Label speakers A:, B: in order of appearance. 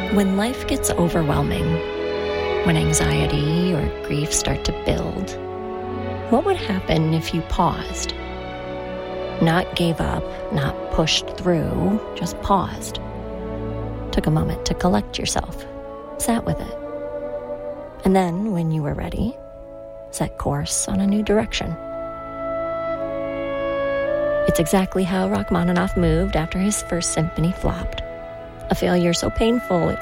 A: When life gets overwhelming, when anxiety or grief start to build, what would happen if you paused? Not gave up, not pushed through, just paused. Took a moment to collect yourself, sat with it. And then, when you were ready, set course on a new direction. It's exactly how Rachmaninoff moved after his first symphony flopped. A failure so painful it